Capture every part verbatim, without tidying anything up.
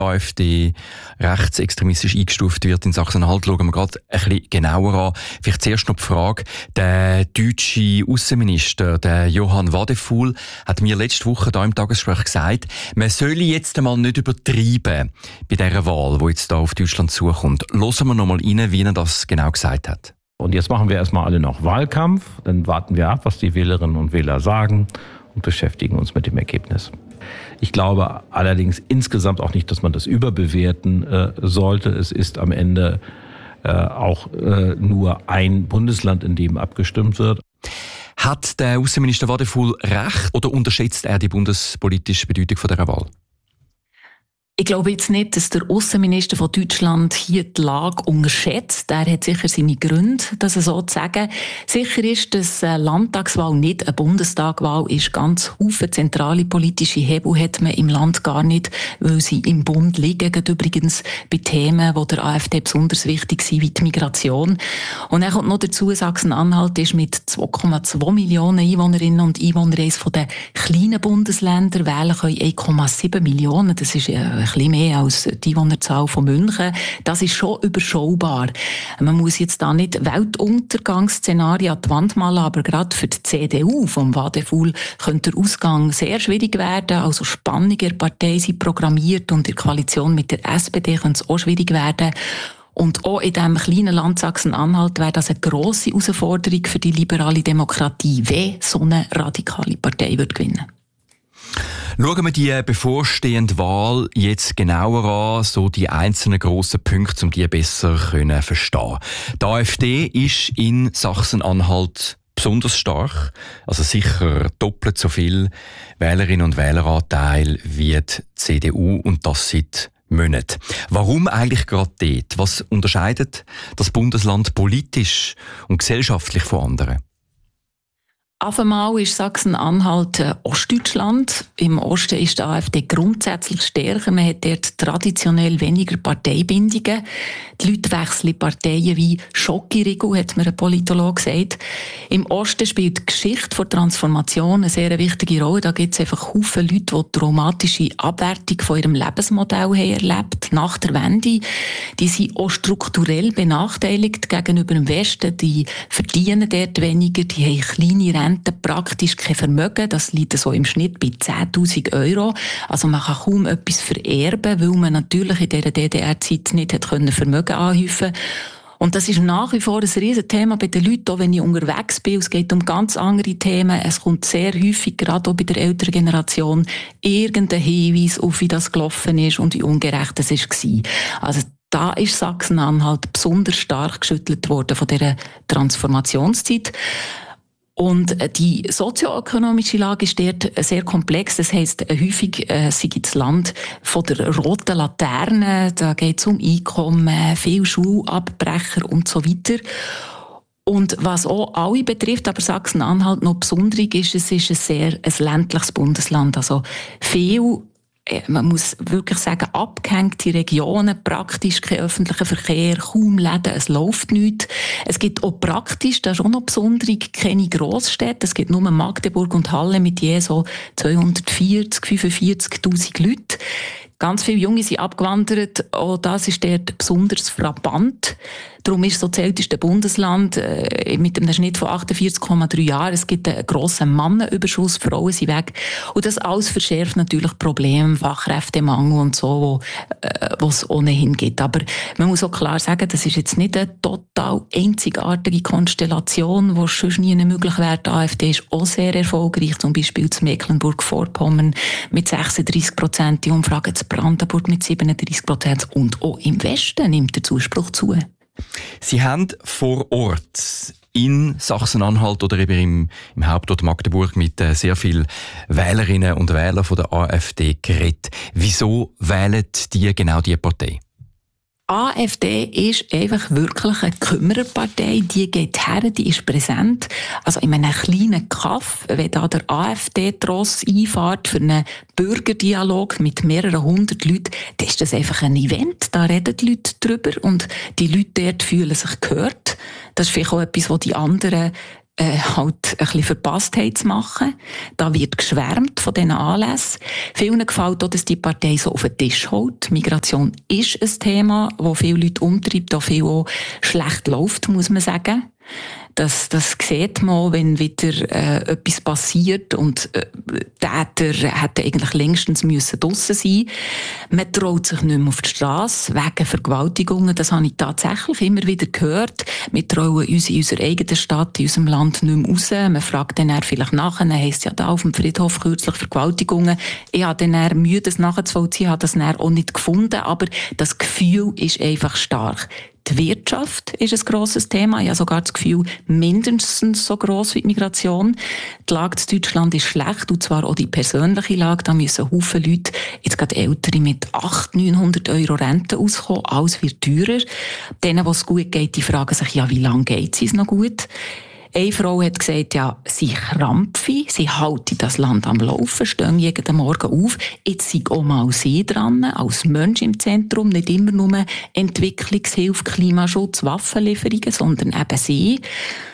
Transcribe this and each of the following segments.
AfD rechtsextremistisch eingestuft wird in Sachsen-Anhalt, schauen wir gerade ein bisschen genauer an. Vielleicht zuerst noch die Frage, der deutsche Außenminister, der Johann Wadephul, hat mir letzte Woche hier im Tagesgespräch gesagt, man solle jetzt einmal nicht übertreiben bei dieser Wahl, die jetzt da auf Deutschland zukommt. Hören wir noch mal rein, wie er das genau gesagt hat. Und jetzt machen wir erstmal alle noch Wahlkampf, dann warten wir ab, was die Wählerinnen und Wähler sagen und beschäftigen uns mit dem Ergebnis. Ich glaube allerdings insgesamt auch nicht, dass man das überbewerten äh, sollte. Es ist am Ende äh, auch äh, nur ein Bundesland, in dem abgestimmt wird. Hat der Außenminister Wadephul recht oder unterschätzt er die bundespolitische Bedeutung von dieser Wahl? Ich glaube jetzt nicht, dass der Außenminister von Deutschland hier die Lage unterschätzt. Er hat sicher seine Gründe, das so zu sagen. Sicher ist, dass eine Landtagswahl nicht eine Bundestagwahl ist. Ganz viele zentrale politische Hebel hat man im Land gar nicht, weil sie im Bund liegen. Gerade übrigens bei Themen, die der AfD besonders wichtig sind, wie die Migration. Und dann kommt noch dazu, Sachsen-Anhalt ist mit zwei Komma zwei Millionen Einwohnerinnen und Einwohnern eines der kleinen Bundesländer. Wählen können eins Komma sieben Millionen. Das ist ein bisschen mehr als die Einwohnerzahl von München. Das ist schon überschaubar. Man muss jetzt da nicht Weltuntergangsszenarien an die Wand malen, aber gerade für die C D U vom Wadephul könnte der Ausgang sehr schwierig werden. Also Spannungen in der Partei sind programmiert und in der Koalition mit der S P D könnte es auch schwierig werden. Und auch in diesem kleinen Land Sachsen-Anhalt wäre das eine grosse Herausforderung für die liberale Demokratie, wenn so eine radikale Partei wird gewinnen. Schauen wir die bevorstehende Wahl jetzt genauer an, so die einzelnen grossen Punkte, um die besser zu verstehen. Die AfD ist in Sachsen-Anhalt besonders stark, also sicher doppelt so viel Wählerinnen und Wähleranteil wie die C D U und das seit Monaten. Warum eigentlich gerade dort? Was unterscheidet das Bundesland politisch und gesellschaftlich von anderen? Auf einmal ist Sachsen-Anhalt äh, Ostdeutschland. Im Osten ist die AfD grundsätzlich stärker. Man hat dort traditionell weniger Parteibindungen. Die Leute wechseln Parteien wie Schokoriegel, hat mir ein Politologe gesagt. Im Osten spielt die Geschichte der Transformation eine sehr wichtige Rolle. Da gibt es einfach viele Leute, die traumatische Abwertung von ihrem Lebensmodell haben erlebt nach der Wende. Die sind auch strukturell benachteiligt gegenüber dem Westen. Die verdienen dort weniger, die haben kleine Renten, praktisch kein Vermögen. Das liegt so im Schnitt bei zehntausend Euro. Also man kann kaum etwas vererben, weil man natürlich in dieser D D R-Zeit nicht hat können Vermögen anhäufen. Und das ist nach wie vor ein Riesenthema bei den Leuten, auch wenn ich unterwegs bin. Es geht um ganz andere Themen. Es kommt sehr häufig, gerade auch bei der älteren Generation, irgendein Hinweis auf, wie das gelaufen ist und wie ungerecht es war. Also da ist Sachsen-Anhalt besonders stark geschüttelt worden von dieser Transformationszeit. Und die sozioökonomische Lage ist dort sehr komplex. Das heisst, häufig äh, sei das Land von der roten Laterne. Da geht es um Einkommen, viel Schulabbrecher und so weiter. Und was auch alle betrifft, aber Sachsen-Anhalt noch besonders ist, es ist ein sehr ein ländliches Bundesland. Also viel, man muss wirklich sagen, abgehängte Regionen, praktisch kein öffentlicher Verkehr, kaum Läden, es läuft nichts. Es gibt auch praktisch, das ist auch noch besonders, keine Grossstädte. Es gibt nur Magdeburg und Halle mit je so zweihundertvierzig, fünfundvierzigtausend Leuten. Ganz viele Junge sind abgewandert, auch das ist dort besonders frappant. Darum ist es so das älteste Bundesland äh, mit einem Schnitt von achtundvierzig Komma drei Jahren. Es gibt einen grossen Mannenüberschuss, Frauen sind weg. Und das alles verschärft natürlich Probleme, Fachkräftemangel und so, wo äh, es ohnehin gibt. Aber man muss auch klar sagen, das ist jetzt nicht eine total einzigartige Konstellation, die sonst nie möglich wäre. Die AfD ist auch sehr erfolgreich, zum Beispiel zu Mecklenburg-Vorpommern mit sechsunddreissig Prozent, die Umfrage zu Brandenburg mit siebenunddreissig Prozent und auch im Westen nimmt der Zuspruch zu. Sie haben vor Ort in Sachsen-Anhalt oder eben im, im Hauptort Magdeburg mit äh, sehr vielen Wählerinnen und Wählern von der AfD geredet. Wieso wählen die genau diese Partei? AfD ist einfach wirklich eine Kümmererpartei. Die geht her, die ist präsent. Also in einem kleinen Kaff, wenn da der AfD-Tross einfährt für einen Bürgerdialog mit mehreren hundert Leuten, dann ist das einfach ein Event. Da reden die Leute drüber und die Leute dort fühlen sich gehört. Das ist vielleicht auch etwas, was die anderen äh, halt ein bisschen Verpasstheit zu machen. Da wird geschwärmt von diesen Anlässen. Vielen gefällt auch, dass die Partei so auf den Tisch holt. Migration ist ein Thema, das viele Leute umtreibt, auch viel auch schlecht läuft, muss man sagen. Das, das sieht man, wenn wieder äh, etwas passiert und äh, Täter hätten eigentlich längstens müssen draussen sein. Man traut sich nicht mehr auf die Straße wegen Vergewaltigungen. Das habe ich tatsächlich immer wieder gehört. Wir trauen uns in unserer eigenen Stadt, in unserem Land nicht mehr raus. Man fragt dann vielleicht nachher, dann heisst ja da auf dem Friedhof kürzlich Vergewaltigungen. Ich habe dann Mühe, das nachzuvollziehen, habe das dann auch nicht gefunden, aber das Gefühl ist einfach stark. Die Wirtschaft ist ein grosses Thema. Ich habe sogar das Gefühl, mindestens so gross wie die Migration. Die Lage in Deutschland ist schlecht, und zwar auch die persönliche Lage. Da müssen Haufen Leute, jetzt gerade Ältere, mit achthundert, neunhundert Euro Rente auskommen. Alles wird teurer. Denen, wo es gut geht, die fragen sich, ja, wie lange geht es noch gut? Eine Frau hat gesagt, ja, sie krampfe, sie halte das Land am Laufen, stehen jeden Morgen auf. Jetzt sei auch mal sie dran, als Mensch im Zentrum, nicht immer nur Entwicklungshilfe, Klimaschutz, Waffenlieferungen, sondern eben sie.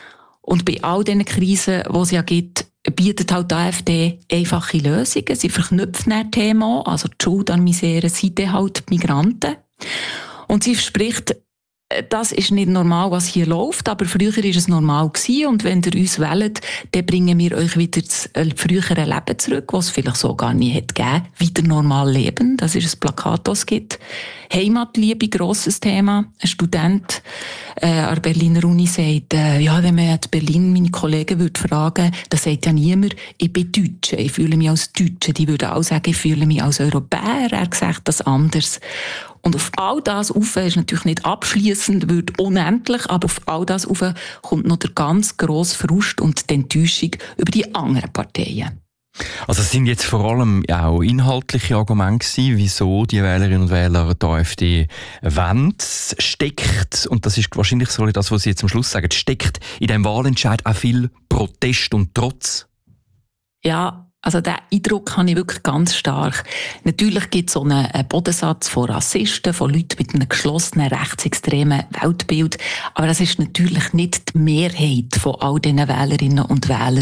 Und bei all diesen Krisen, die es ja gibt, bietet halt die AfD einfache Lösungen. Sie verknüpfen ein Thema, also die Schuld an Misere sind halt die Migranten. Und sie verspricht, das ist nicht normal, was hier läuft, aber früher war es normal gewesen, und wenn ihr uns wählt, dann bringen wir euch wieder das frühere Leben zurück, was es vielleicht so gar nicht hat gegeben. Wieder normal leben, das ist ein Plakat, das es gibt. Heimatliebe, grosses Thema. Ein Student äh, an der Berliner Uni sagt, äh, ja, wenn man jetzt Berlin meine Kollegen würde fragen, dann sagt ja niemand, ich bin Deutsche, ich fühle mich als Deutsche. Die würden auch sagen, ich fühle mich als Europäer. Er sagt das anders. Und auf all das rauf ist natürlich nicht abschliessend, wird unendlich, aber auf all das rauf kommt noch der ganz grosse Frust und die Enttäuschung über die anderen Parteien. Also es sind jetzt vor allem auch inhaltliche Argumente gewesen, wieso die Wählerinnen und Wähler die AfD wollen. Steckt, und das ist wahrscheinlich so das, was Sie jetzt am Schluss sagen, steckt in diesem Wahlentscheid auch viel Protest und Trotz? Ja, also den Eindruck habe ich wirklich ganz stark. Natürlich gibt es so einen Bodensatz von Rassisten, von Leuten mit einem geschlossenen, rechtsextremen Weltbild. Aber das ist natürlich nicht die Mehrheit von all diesen Wählerinnen und Wählern.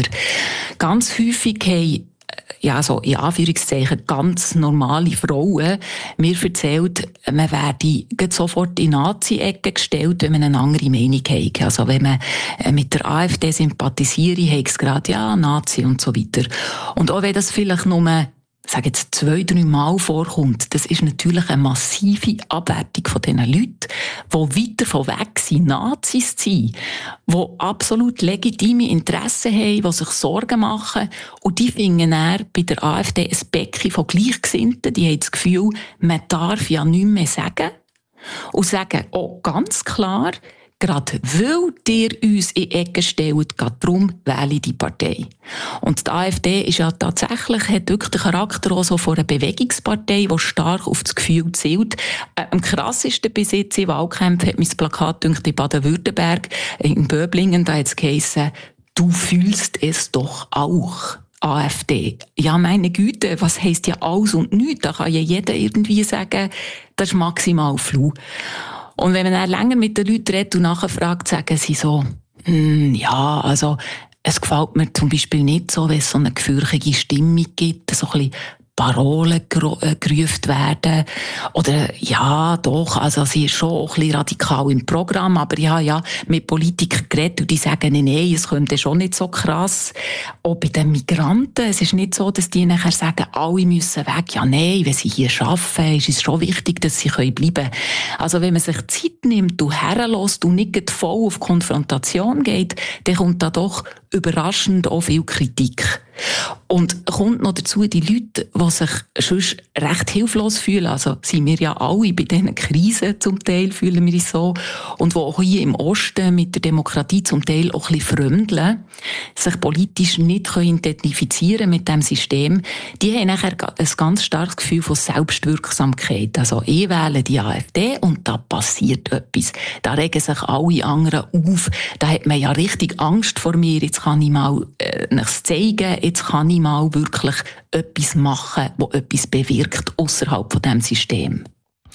Ganz häufig haben, ja, so in Anführungszeichen, ganz normale Frauen mir erzählt, man werde sofort in Nazi-Ecke gestellt, wenn man eine andere Meinung hat. Also wenn man mit der AfD sympathisiere, heisst es gerade, ja, Nazi und so weiter. Und auch wenn das vielleicht nur, sage jetzt, zwei, drei Mal vorkommt, das ist natürlich eine massive Abwertung von diesen Leuten, die weit davon weg sind, Nazis zu sein, die absolut legitime Interessen haben, die sich Sorgen machen. Und die finden dann bei der AfD ein Becken von Gleichgesinnten. Die haben das Gefühl, man darf ja nichts mehr sagen. Und sagen auch ganz klar, gerade weil ihr uns in Ecke stellt, geht darum, wähle die Partei. Und die AfD ist ja tatsächlich, hat wirklich den Charakter auch so von einer Bewegungspartei, die stark auf das Gefühl zielt. Äh, am krassesten bis jetzt in Wahlkämpfen hat mein Plakat in Baden-Württemberg, in Böblingen, da hat es geheissen, du fühlst es doch auch. AfD. Ja, meine Güte, was heisst ja alles und nichts? Da kann ja jeder irgendwie sagen, das ist maximal flau. Und wenn man dann länger mit den Leuten redet und nachher fragt, sagen sie so, hm, ja, also, es gefällt mir zum Beispiel nicht so, wenn es so eine gefürchtige Stimmung gibt, so ein bisschen Parolen gerufen werden. Oder, ja, doch, also sie ist schon auch ein bisschen radikal im Programm, aber ja, ja, mit Politikern geredet und die sagen, nein, nein, es könnte schon nicht so krass. Auch bei den Migranten, es ist nicht so, dass die nachher sagen, alle müssen weg. Ja, nein, wenn sie hier arbeiten, ist es schon wichtig, dass sie bleiben können. Also wenn man sich Zeit nimmt und herlässt und nicht voll auf Konfrontation geht, dann kommt da doch überraschend auch viel Kritik. Und kommt noch dazu, die Leute, die sich sonst recht hilflos fühlen, also sind wir ja alle bei diesen Krisen zum Teil, fühlen wir uns so, und die auch hier im Osten mit der Demokratie zum Teil auch ein bisschen frömdeln, sich politisch nicht identifizieren mit diesem System, die haben nachher ein ganz starkes Gefühl von Selbstwirksamkeit. Also ich wähle die AfD und da passiert etwas. Da regen sich alle anderen auf. Da hat man ja richtig Angst vor mir. Jetzt kann ich mal äh, nichts zeigen. Jetzt kann ich mal wirklich etwas machen, das etwas bewirkt außerhalb von diesem System.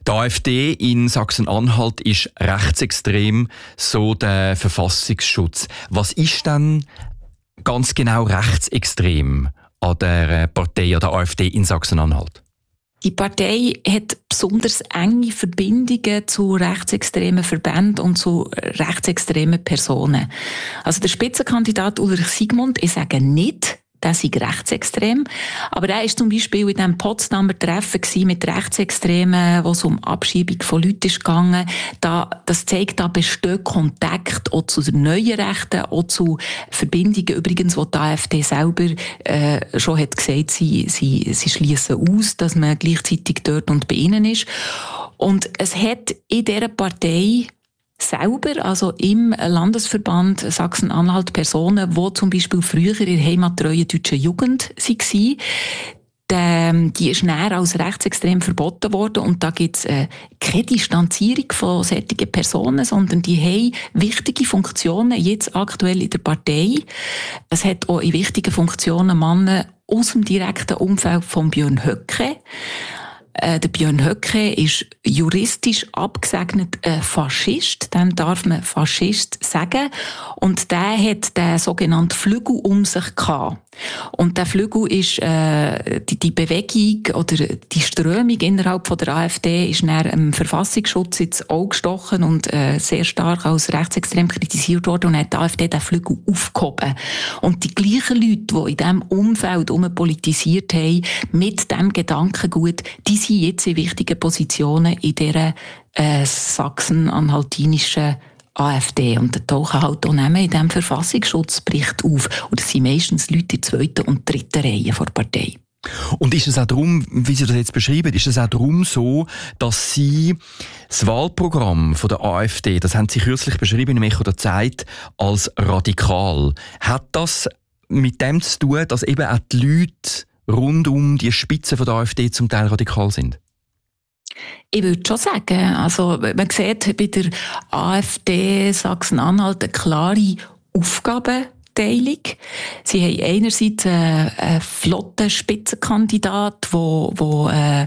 Die AfD in Sachsen-Anhalt ist rechtsextrem, so der Verfassungsschutz. Was ist denn ganz genau rechtsextrem an der Partei, an der AfD in Sachsen-Anhalt? Die Partei hat besonders enge Verbindungen zu rechtsextremen Verbänden und zu rechtsextremen Personen. Also der Spitzenkandidat Ulrich Siegmund, ich sage nicht, der sei rechtsextrem. Aber er war zum Beispiel in diesem Potsdamer Treffen mit Rechtsextremen, wo es um Abschiebung von Leuten ging. Da, das zeigt, da besteht Kontakt auch zu den neuen Rechten, auch zu Verbindungen übrigens, wo die AfD selber äh, schon hat gesagt, sie, sie, sie schliessen aus, dass man gleichzeitig dort und bei ihnen ist. Und es hat in dieser Partei selber, also im Landesverband Sachsen-Anhalt, Personen, die zum Beispiel früher in der heimattreuen deutschen Jugend waren, die ist näher als rechtsextrem verboten worden und da gibt es äh, keine Distanzierung von solchen Personen, sondern die haben wichtige Funktionen jetzt aktuell in der Partei. Es hat auch in wichtigen Funktionen Männer aus dem direkten Umfeld von Björn Höcke. Äh, der Björn Höcke ist juristisch abgesegnet ein Faschist, dem darf man Faschist sagen. Und der hat den sogenannten Flügel um sich gehabt. Und der Flügel ist äh, die, die Bewegung oder die Strömung innerhalb von der AfD ist nach dem Verfassungsschutz ins Auge gestochen und äh, sehr stark als rechtsextrem kritisiert worden und hat die AfD den Flügel aufgehoben. Und die gleichen Leute, die in diesem Umfeld politisiert haben, mit diesem Gedankengut, die sind jetzt in wichtigen Positionen in dieser äh, sachsen-anhaltinischen AfD. Und da tauchen halt auch in diesem Verfassungsschutzbericht auf. Und das sind meistens Leute in der zweiten und dritten Reihe der Partei. Und ist es auch darum, wie Sie das jetzt beschreiben, ist es auch darum so, dass Sie das Wahlprogramm von der AfD, das haben Sie kürzlich beschrieben im Echo der Zeit, als radikal. Hat das mit dem zu tun, dass eben auch die Leute rund um die Spitze von der AfD zum Teil radikal sind? Ich würde schon sagen, also man sieht bei der AfD Sachsen-Anhalt eine klare Aufgabenteilung. Sie haben einerseits einen, einen flotten Spitzenkandidat, wo, wo äh,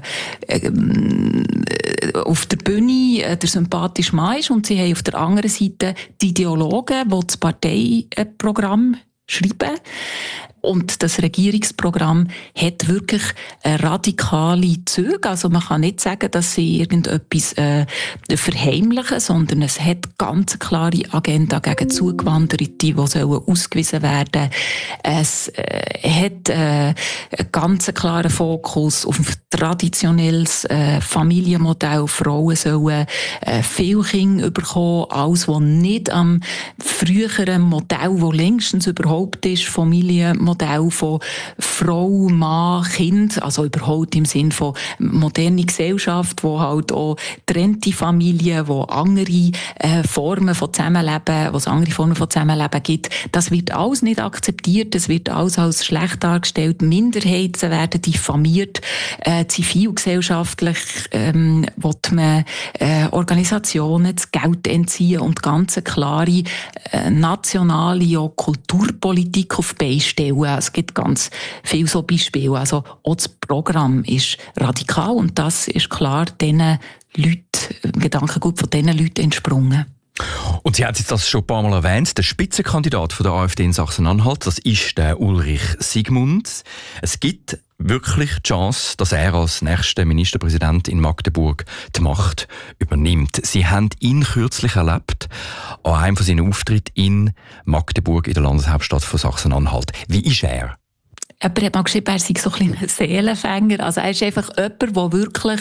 äh, auf der Bühne der sympathische Mann ist, und sie haben auf der anderen Seite die Ideologen, die das Parteiprogramm schreiben. Und das Regierungsprogramm hat wirklich radikale Züge. Also man kann nicht sagen, dass sie irgendetwas äh, verheimlichen, sondern es hat ganz klare Agenda gegen Zugewanderte, die sollen ausgewiesen werden. Es äh, hat äh, einen ganz klaren Fokus auf ein traditionelles äh, Familienmodell. Frauen sollen äh, viel Kinder bekommen, alles, was nicht am früheren Modell, das längstens überhaupt ist, Familienmodell, Modell von Frau, Mann, Kind, also überhaupt im Sinn von moderne Gesellschaft, wo halt auch getrennte Familien, wo andere äh, Formen von Zusammenleben, wo es andere Formen von Zusammenleben gibt, das wird alles nicht akzeptiert, das wird alles als schlecht dargestellt, Minderheiten werden diffamiert, äh, zivilgesellschaftlich ähm, will man äh, Organisationen das Geld entziehen und ganz klare äh, nationale auch Kulturpolitik auf die Beine stellen. Es gibt ganz viele so Beispiele. Also auch das Programm ist radikal und das ist klar diesen Leuten, im Gedankengut von diesen Leuten entsprungen. Und Sie haben jetzt das schon ein paar Mal erwähnt, der Spitzenkandidat von der AfD in Sachsen-Anhalt, das ist der Ulrich Siegmund. Es gibt wirklich die Chance, dass er als nächster Ministerpräsident in Magdeburg die Macht übernimmt. Sie haben ihn kürzlich erlebt an einem von seinen Auftritten in Magdeburg, in der Landeshauptstadt von Sachsen-Anhalt. Wie ist er? Jemand hat mal geschrieben, er sei so ein bisschen Seelenfänger. Also er ist einfach jemand, der wirklich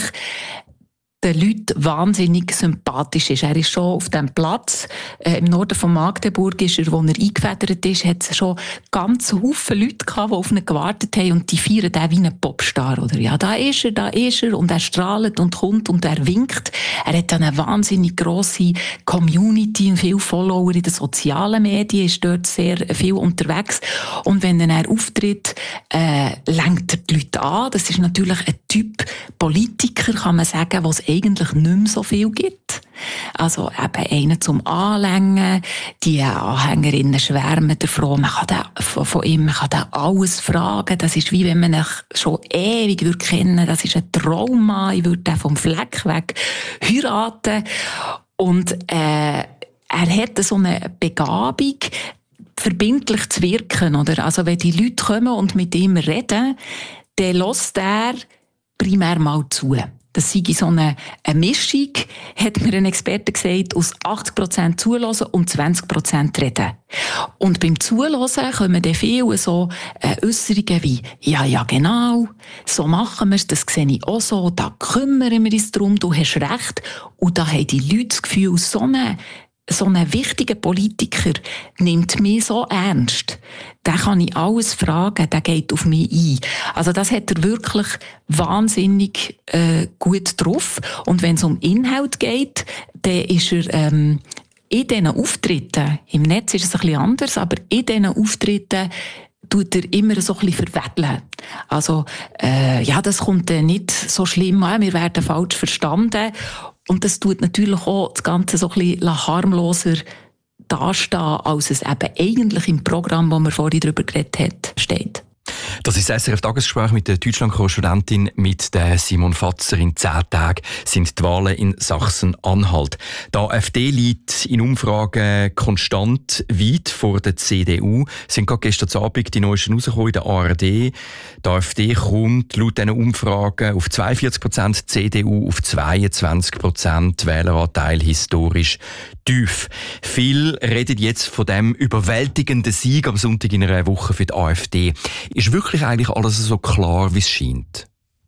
den Leuten wahnsinnig sympathisch ist. Er ist schon auf dem Platz, äh, im Norden von Magdeburg ist er, wo er eingefedert ist, hat es schon ganz Haufen Leute gehabt, die auf ihn gewartet haben und die feiern den wie einen Popstar, oder? Ja, da ist er, da ist er und er strahlt und kommt und er winkt. Er hat eine wahnsinnig grosse Community und viele Follower in den sozialen Medien, ist dort sehr viel unterwegs und wenn er auftritt, äh, lenkt er die Leute an. Das ist natürlich ein Typ Politiker, kann man sagen, was eigentlich nicht mehr so viel gibt. also eben einen zum Anlängen. Die Anhängerinnen schwärmen davon, man kann den, von ihm, man kann den alles fragen. Das ist wie wenn man ihn schon ewig würde kennen. Das ist ein Trauma. Ich würde den vom Fleck weg heiraten. Und äh, er hat so eine Begabung, verbindlich zu wirken, oder? Also wenn die Leute kommen und mit ihm reden, dann lässt er primär mal zu. Das sei so eine, eine Mischung, hat mir ein Experte gesagt, aus achtzig Prozent zuhören und zwanzig Prozent reden. Und beim Zuhören kommen dann viele so äh, Äusserungen wie, ja, ja, genau, so machen wir es, das sehe ich auch so, da kümmern wir uns darum, du hast recht. Und da haben die Leute das Gefühl, so eine So ein wichtiger Politiker nimmt mich so ernst. Den kann ich alles fragen, der geht auf mich ein. Also das hat er wirklich wahnsinnig äh, gut drauf. Und wenn es um Inhalt geht, dann ist er ähm, in diesen Auftritten, im Netz ist es ein bisschen anders, aber in diesen Auftritten tut er immer so ein bisschen verweddeln. Also, äh, ja, das kommt äh, nicht so schlimm an, wir werden falsch verstanden. Und das tut natürlich auch das Ganze so ein bisschen harmloser dastehen, als es eben eigentlich im Programm, wo man vorhin darüber geredet hat, steht. Das ist das S R F-Tagesgespräch mit der Deutschland-Korrespondentin mit der Simon Fatzer. In zehn Tagen sind die Wahlen in Sachsen-Anhalt. Die AfD liegt in Umfragen konstant weit vor der C D U. Es sind gerade gestern Abend die neuesten rausgekommen in der A R D. Die AfD kommt laut diesen Umfragen auf zweiundvierzig Prozent, die C D U auf zweiundzwanzig Prozent. Wähleranteil historisch tief. Viele reden jetzt von dem überwältigenden Sieg am Sonntag in einer Woche für die AfD. Ist wirklich eigentlich alles so klar, wie es scheint?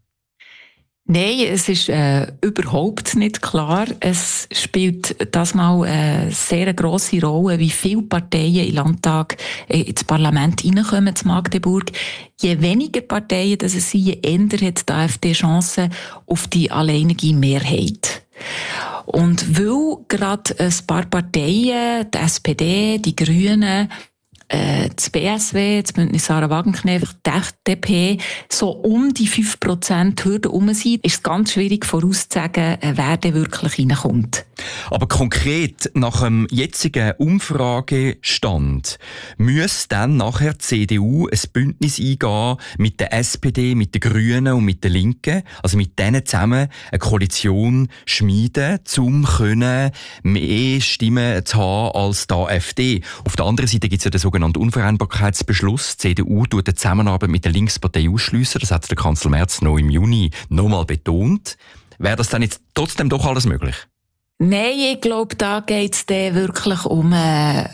Nein, es ist äh, überhaupt nicht klar. Es spielt das mal eine sehr grosse Rolle, wie viele Parteien im Landtag äh, ins Parlament reinkommen, zu Magdeburg. Je weniger Parteien das es sind, je eher hat die AfD Chancen auf die alleinige Mehrheit. Und weil gerade ein paar Parteien, die S P D, die Grünen, Äh, das B S W, das Bündnis Sarah Wagenknecht, die F D P, so um die fünf Prozent Hürde herum sind, ist es ganz schwierig vorauszusagen, wer denn wirklich reinkommt. Aber konkret, nach dem jetzigen Umfragestand, müsste dann nachher die C D U ein Bündnis eingehen mit der S P D, mit den Grünen und mit den Linken, also mit denen zusammen eine Koalition schmieden, um können mehr Stimmen zu haben als die AfD. Auf der anderen Seite gibt es ja den sogenannten Unvereinbarkeitsbeschluss. Die C D U tut die Zusammenarbeit mit der Linkspartei ausschliessen. Das hat der Kanzler Merz noch im Juni nochmal betont. Wäre das dann jetzt trotzdem doch alles möglich? Nein, ich glaube, da geht es dann wirklich um, äh,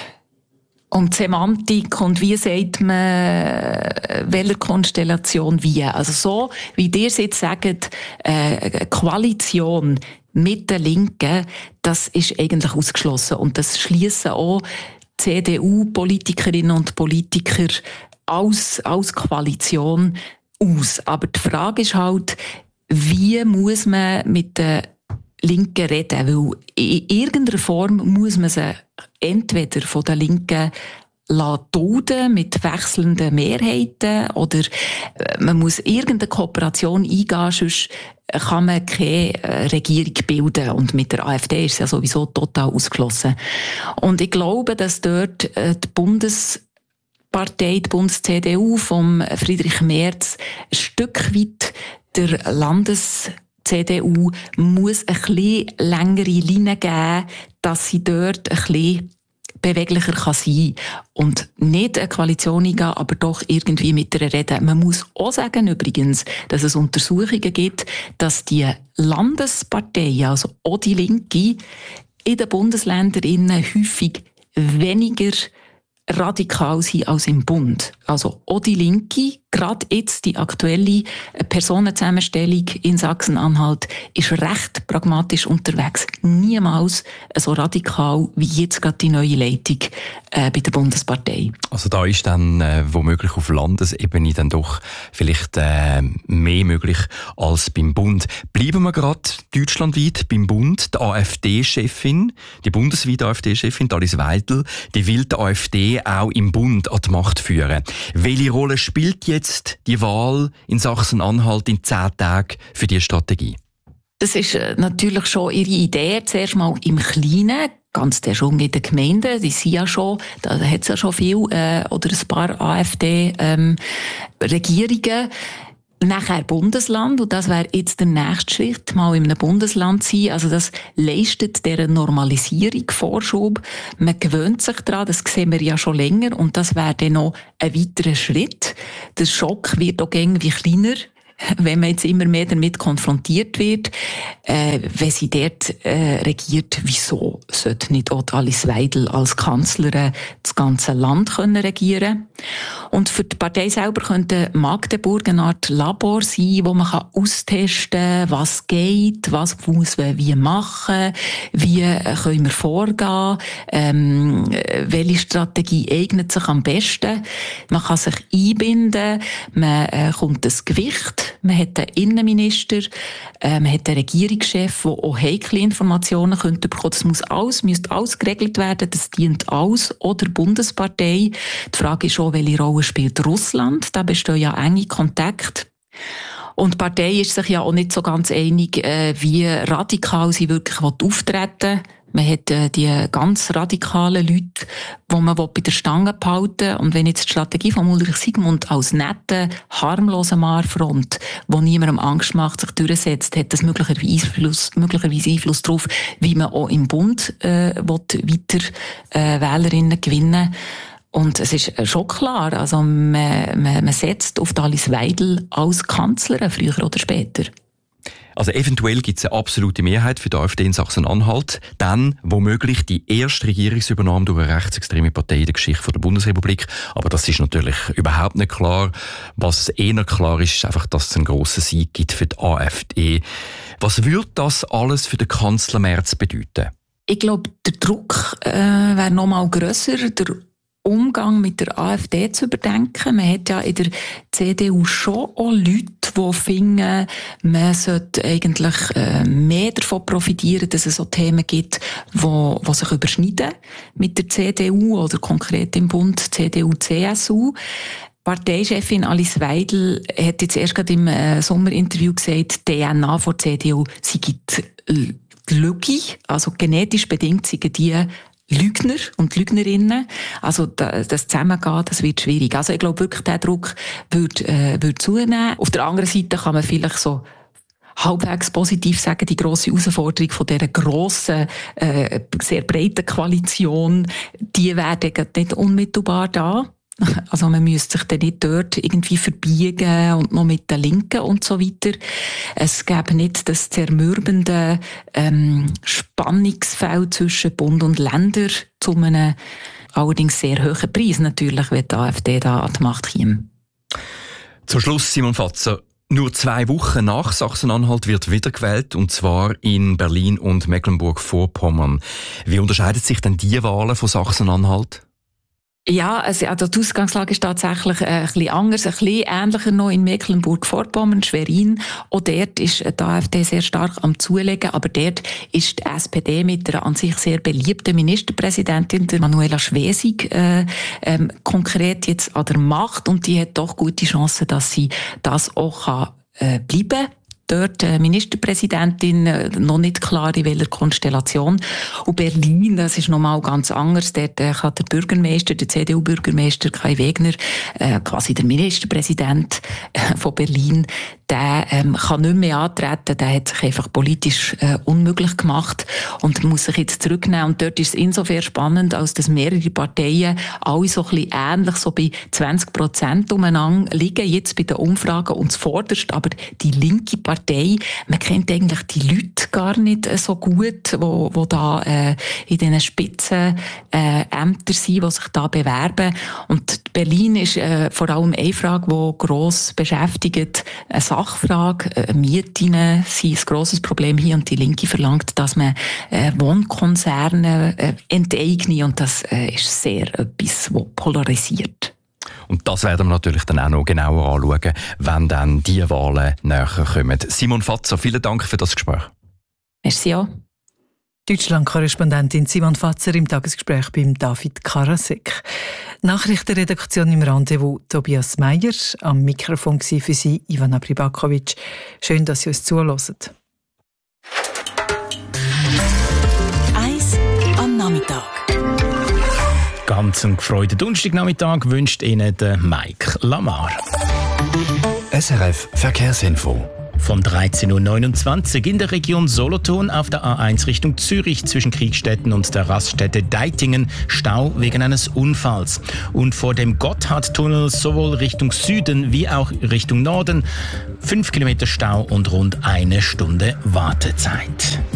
um die Semantik und wie sagt man, welcher Konstellation wie. Also so, wie ihr es jetzt sagt, äh, Koalition mit den Linken, das ist eigentlich ausgeschlossen. Und das schliessen auch C D U-Politikerinnen und Politiker als, als Koalition aus. Aber die Frage ist halt, wie muss man mit den Linken reden? Weil in irgendeiner Form muss man sie entweder von den Linken dulden mit wechselnden Mehrheiten oder man muss irgendeine Kooperation eingehen, sonst kann man keine Regierung bilden. Und mit der AfD ist es ja sowieso total ausgeschlossen. Und ich glaube, dass dort die Bundespartei, die Bundes-C D U vom Friedrich Merz ein Stück weit der Landes-C D U muss ein bisschen längere Linie geben, dass sie dort ein bisschen beweglicher kann sein und nicht eine Koalition eingehen, aber doch irgendwie mit ihr reden. Man muss auch sagen übrigens, dass es Untersuchungen gibt, dass die Landesparteien, also auch die Linke, in den Bundesländern häufig weniger radikal sind als im Bund. Also auch die Linke, gerade jetzt die aktuelle Personenzusammenstellung in Sachsen-Anhalt, ist recht pragmatisch unterwegs. Niemals so radikal wie jetzt gerade die neue Leitung äh, bei der Bundespartei. Also da ist dann äh, womöglich auf Landesebene dann doch vielleicht äh, mehr möglich als beim Bund. Bleiben wir gerade deutschlandweit beim Bund. Die AfD-Chefin, die bundesweite AfD-Chefin, Alice Weidel, die will die AfD auch im Bund an die Macht führen. Welche Rolle spielt jetzt die Wahl in Sachsen-Anhalt in zehn Tagen für diese Strategie? Das ist natürlich schon ihre Idee, zuerst mal im Kleinen, ganz der schon in den Gemeinden, die sind ja schon, da hat es ja schon viel, äh, oder ein paar AfD-Regierungen. Ähm, Nachher Bundesland, und das wäre jetzt der nächste Schritt, mal in einem Bundesland sein. Also das leistet dieser Normalisierung Vorschub. Man gewöhnt sich daran, das sehen wir ja schon länger, und das wäre dann noch ein weiterer Schritt. Der Schock wird auch irgendwie kleiner, wenn man jetzt immer mehr damit konfrontiert wird, äh, wenn sie dort äh, regiert, wieso sollte nicht auch Alice Weidel als Kanzlerin das ganze Land können regieren? Und für die Partei selber könnte Magdeburg eine Art Labor sein, wo man kann austesten kann, was geht, was muss man wie machen, wie können wir vorgehen, ähm, welche Strategie eignet sich am besten. Man kann sich einbinden, man äh, kommt das Gewicht. Man hat einen Innenminister, äh, man hat einen Regierungschef, der auch heikle Informationen könnte bekommen. Das muss alles, müsste alles geregelt werden. Das dient alles oder Bundespartei. Die Frage ist auch, welche Rolle spielt Russland? Da bestehen ja enge Kontakte. Und die Partei ist sich ja auch nicht so ganz einig, äh, wie radikal sie wirklich auftreten will. Man hat äh, die ganz radikalen Leute, die man bei der Stange behalten will. Und wenn jetzt die Strategie von Ulrich Sigmund als netter, harmloser Marfront, wo niemandem Angst macht, sich durchsetzt, hat das möglicherweise Einfluss, möglicherweise Einfluss darauf, wie man auch im Bund äh, weiter äh, Wählerinnen gewinnen. Und es ist schon klar, also man, man, man setzt auf Alice Weidel als Kanzlerin, früher oder später. Also eventuell gibt es eine absolute Mehrheit für die AfD in Sachsen-Anhalt. Dann womöglich die erste Regierungsübernahme durch eine rechtsextreme Partei in der Geschichte der Bundesrepublik. Aber das ist natürlich überhaupt nicht klar. Was eher klar ist, ist einfach, dass es einen grossen Sieg gibt für die AfD. Was würde das alles für den Kanzler Merz bedeuten? Ich glaube, der Druck äh, wäre noch mal grösser. Der Umgang mit der AfD zu überdenken. Man hat ja in der C D U schon auch Leute, die finden, man sollte eigentlich äh, mehr davon profitieren, dass es so Themen gibt, die, die sich überschneiden mit der C D U oder konkret im Bund C D U C S U. Parteichefin Alice Weidel hat jetzt erst gerade im äh, Sommerinterview gesagt, die D N A von C D U sei die Lüge, also genetisch bedingt seien die Lügner und Lügnerinnen. Also das Zusammengehen, das wird schwierig. Also ich glaube wirklich, der Druck wird, äh, wird zunehmen. Auf der anderen Seite kann man vielleicht so halbwegs positiv sagen, die grosse Herausforderung von dieser grossen, äh, sehr breiten Koalition, die werden nicht unmittelbar da. Also man müsste sich dann nicht dort irgendwie verbiegen und noch mit den Linken und so weiter. Es gäbe nicht das zermürbende ähm, Spannungsfeld zwischen Bund und Länder zu einem allerdings sehr hohen Preis natürlich, wenn die AfD da an die Macht käme. Zum Schluss, Simon Fatzer. Nur zwei Wochen nach Sachsen-Anhalt wird wiedergewählt, und zwar in Berlin und Mecklenburg-Vorpommern. Wie unterscheiden sich denn die Wahlen von Sachsen-Anhalt? Ja, also die Ausgangslage ist tatsächlich äh, ein bisschen anders, ein bisschen ähnlicher noch in Mecklenburg-Vorpommern, Schwerin. Auch dort ist die AfD sehr stark am Zulegen, aber dort ist die S P D mit der an sich sehr beliebten Ministerpräsidentin, der Manuela Schwesig, äh, ähm, konkret jetzt an der Macht, und die hat doch gute Chancen, dass sie das auch kann, äh, bleiben. Dort äh, Ministerpräsidentin, äh, noch nicht klar in welcher Konstellation. Und Berlin, das ist nochmal ganz anders. Dort äh, kann der Bürgermeister, der C D U-Bürgermeister Kai Wegner, äh, quasi der Ministerpräsident äh, von Berlin, der ähm, kann nicht mehr antreten. Der hat sich einfach politisch äh, unmöglich gemacht und muss sich jetzt zurücknehmen. Und dort ist es insofern spannend, als dass mehrere Parteien alle so ein bisschen ähnlich, so bei zwanzig Prozent umeinander liegen, jetzt bei den Umfragen und zuvorderst. Aber die linke Partei, man kennt eigentlich die Leute gar nicht äh, so gut, wo, wo da äh, in diesen Spitzen äh, Ämter sind, die sich da bewerben. Und Berlin ist äh, vor allem eine Frage, die gross beschäftigt, eine Sachfrage. Äh, Mieten sind ein grosses Problem hier, und die Linke verlangt, dass man äh, Wohnkonzerne äh, enteigne, und das äh, ist sehr etwas, das polarisiert. Und das werden wir natürlich dann auch noch genauer anschauen, wenn dann die Wahlen näher kommen. Simon Fatzer, vielen Dank für das Gespräch. Merci auch. Deutschland-Korrespondentin Simon Fatzer im Tagesgespräch beim David Karasek. Nachrichtenredaktion im Rendezvous Tobias Meyer, am Mikrofon für Sie Ivana Pribakovic. Schön, dass Sie uns zuhören. Donnerstagnachmittag. Ganz einen gefreuten Donnerstagnachmittag wünscht Ihnen der Mike Lamar. S R F Verkehrsinfo. Von dreizehn Uhr neunundzwanzig in der Region Solothurn auf der A eins Richtung Zürich zwischen Kriegstetten und der Raststätte Deitingen Stau wegen eines Unfalls. Und vor dem Gotthardtunnel sowohl Richtung Süden wie auch Richtung Norden fünf Kilometer Stau und rund eine Stunde Wartezeit.